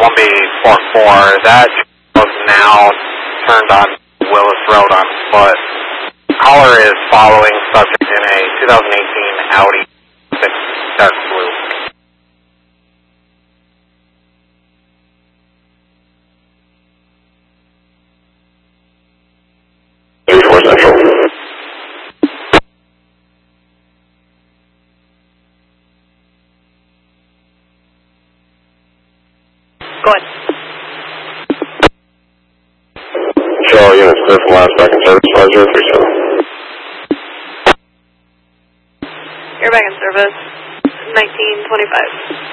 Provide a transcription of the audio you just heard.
1B44. That was now turned on Willis Road on foot. Caller is following subject in a 2018 Audi 6 dark blue. Central. Go ahead. Show all units clear from last back in service, 5037. You're back in service, 1925.